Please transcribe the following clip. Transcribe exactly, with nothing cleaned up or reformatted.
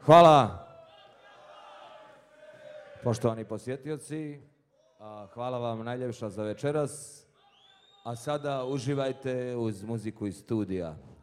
Hvala. Poštovani posjetioci, hvala vam najljepša za večeras. A sada uživajte uz muziku iz studija.